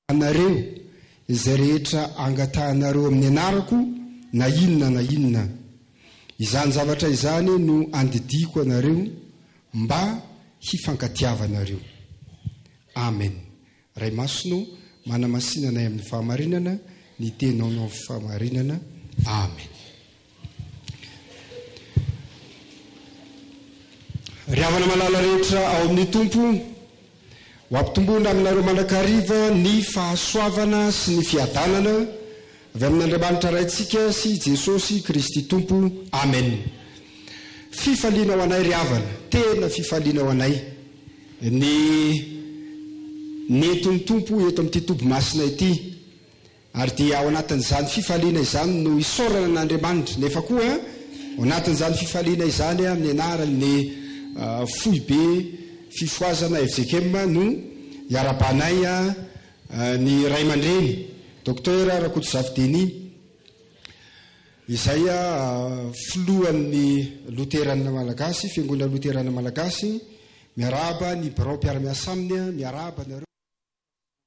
anareo izay rehetra angatahanareo amin'ny anarako na inona izany zavatra izany no andidiko anareo mba hifankatiavanareo. Amen. Ray masino manamasinanay amin'ny fahamarinana ny tenao no fahamarinana. Amen. Riavana malala rehetra ao amin'ny tompo ho ampitomboina aminareo mandrakariva ny fahasoavana sy ny fiadanana avy amin'Andriamanitra raintsika sy Jesosy Kristy tompo. Amen. Fifaliana ho anay riavana, tena fifaliana ho anay ny netony tompo eto amin'ity tobo masina ity, ary dia ao anatin'izany fifaliana izany no isaorana an'Andriamanitra. Nefa koa ao anatin'izany fifaliana izany amin'ny anaran'ny fohy be fifoazana FJKM no iarabanay ny ray aman-dreny Dr Rakotozavideny izay filohan'ny loterana malagasy, fiangonana loterana malagasy. Miaraba ny barao mpiara-miasa aminy, miaraba nareo.